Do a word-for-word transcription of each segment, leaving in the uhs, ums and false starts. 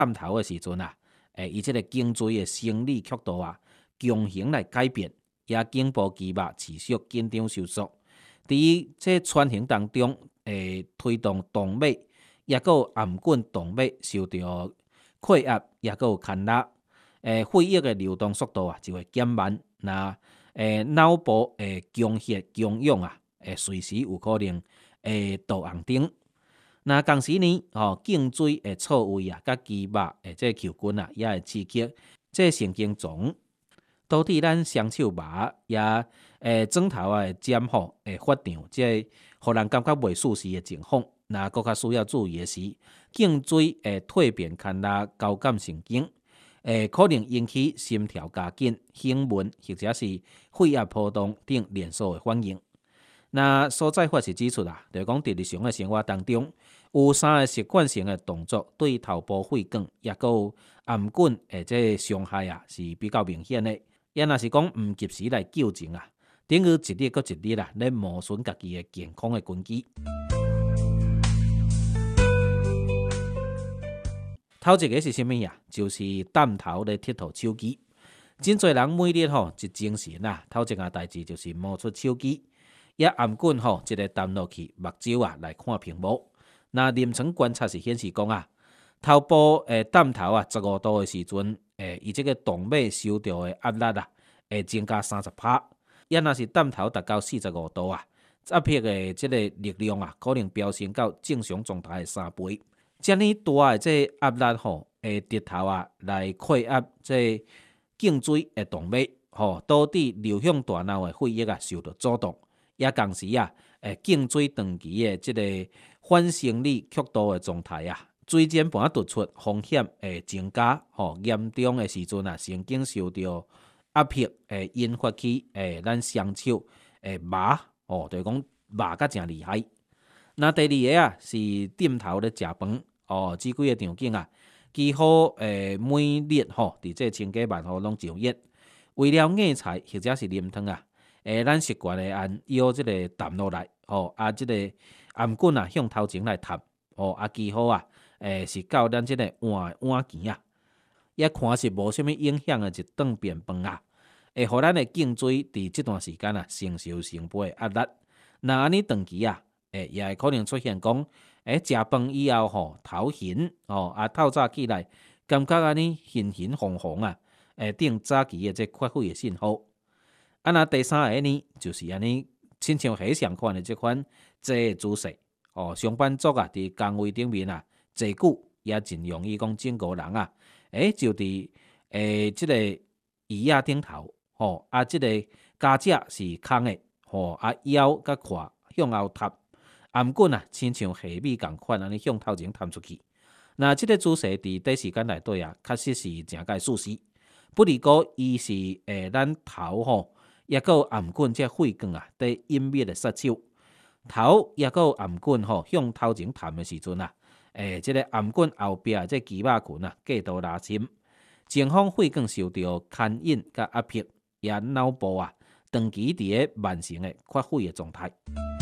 暗头的时阵啊，诶，伊即个颈椎的生理曲度啊，强行来改变，也颈部肌肉持续紧张收缩。伫这穿行当中，诶，推动动脉，也个有颔棍动脉受到溃压，也个有牵拉，诶，血液的流动速度啊就会减慢。那诶，脑部诶供血供氧啊，诶，随时有可能会倒红灯。那同时呢，吼、哦，颈椎诶错位啊，甲肌肉诶这球筋啊，也会刺激这神经丛，导致咱双手麻也诶枕头啊会尖吼会发胀，这互人感觉袂舒适诶情况。那更较需要注意诶是，颈椎诶蜕变牵拉交感神经，诶可能引起心跳加紧、胸闷或者是血压波动等连锁诶反应。那所在法是指出啊，就是讲伫日常诶生活当中，有三个习惯性诶动作对头部血管也个有颔棍诶这伤害啊是比较明显诶。也若是讲毋及时来纠正啊，等于一日搁一日啊，咧磨损家己诶健康诶根基。头一个是啥物呀？就是担头咧佚佗手机。真侪人每日吼一精神啊，头一件代志就是摸出手机。也颔棍吼，一个担落去目睭啊来看屏幕。那临床观察是显示讲啊，头部诶担头啊十五度的时阵，诶，伊这个动脉受到的压力啊，会增加三十趴。也若是担头达到四十五度啊，压迫的这个力量啊，可能飙升到正常状态的三倍。遮尔大的这压力吼，会直头啊来溃压这颈椎的动脉，吼，导致流向大脑的血液啊受到阻挡。也同时啊，诶，颈椎长期的这个反生理曲度的状态啊，椎间盘突出风险会增加。吼，严重的时阵啊，神经受到压迫，会引发起诶咱双手诶麻，哦，就是讲麻甲真厉害。那第二个啊是点头咧食饭，哦，即几个场景啊，几乎诶每日吼，伫这千家万户拢上演。为了硬菜或者是啉汤啊。诶，咱习惯诶按腰即个淡落来，吼啊，即个颔棍啊向头前来探，吼啊，几乎啊，诶是到咱即个腕腕前啊，也看是无啥物影响诶一顿便饭啊，会互咱诶颈椎伫即段时间啊承受成倍诶压力。那安尼长期啊，诶也会可能出现讲，诶食饭以后吼头晕，吼啊透早起来感觉安尼晕晕红红啊，诶等早期诶这缺血诶信号。啊，那第三个呢，就是安尼，亲像痱相款的这款坐的姿势。哦，上班族啊，伫工位顶面啊，坐久也真容易讲整个人啊，诶，就伫诶即个椅仔顶头，吼、啊，即、个脚趾是空的，吼、啊腰甲胯向后塌，颔棍啊，亲像下米共款安尼向头前探出去。那即个姿势伫短时间内底啊，确实是真该舒适。不离过，伊是诶咱头吼。也个有颔棍这血管啊，伫隐秘的杀手。头也个有颔棍吼，向头前探的时阵啊，诶，即、这个颔棍后壁这肌肉群啊，过度拉伸，前方血管受到牵引甲压迫，也脑部啊，长期伫咧慢性的缺血的状态。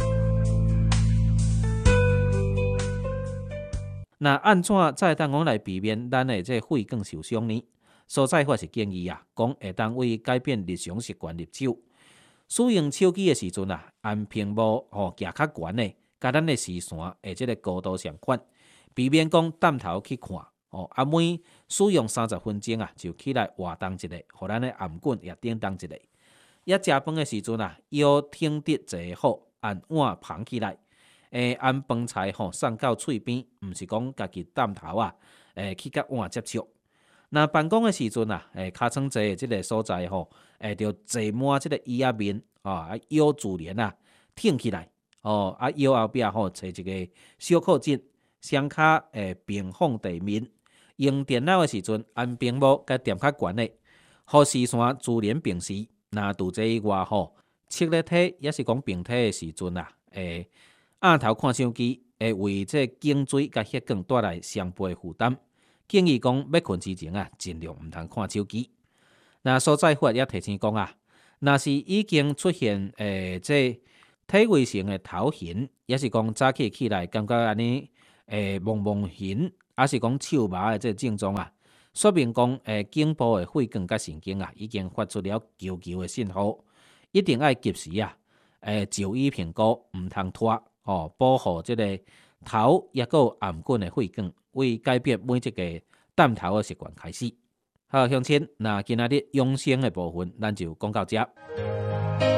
那安怎才会当讲来避免咱的这血管受伤呢？所在法是建议啊，讲会当为改变日常习惯入手。使用手机的时阵啊，按屏幕吼举较悬的，甲咱的视线诶即个高度相款，避免讲担头去看。哦，啊每使用三十分钟啊，就起来活动一下，互咱的颔棍也叮当一下。也食饭的时阵啊，腰挺直坐好，按碗捧起来，诶，按饭菜吼送到喙边，毋是讲家己担头啊，诶去甲碗接触。那办公的时阵啊，诶，尻川坐的即个所在吼，诶，就坐满即个椅仔面，啊，腰自然啊挺起来，哦，啊腰后壁吼找一个小靠枕，双骹诶平放地面，用电脑的时阵按屏幕甲踮较悬的，互视线自然平视。那除这以外吼，侧咧体也是讲平体的时阵啊，诶，仰头看手机，会为这颈椎甲血管带来双倍负担。建议讲要困之前啊，尽量毋通看手机。那所在法也提醒讲啊，若是已经出现诶，这体位性的头晕，也是讲早起起来感觉安尼诶蒙蒙晕， 还是讲手麻的这症状啊，说明讲诶颈部的血管甲神经啊已经发出了求救的信号，一定要及时啊诶就医评估，毋通拖哦，保护这个头也个颔管的血管，为改变每一个弹头的习惯开始。好，乡亲，那今仔日养生的部分，咱就讲到这。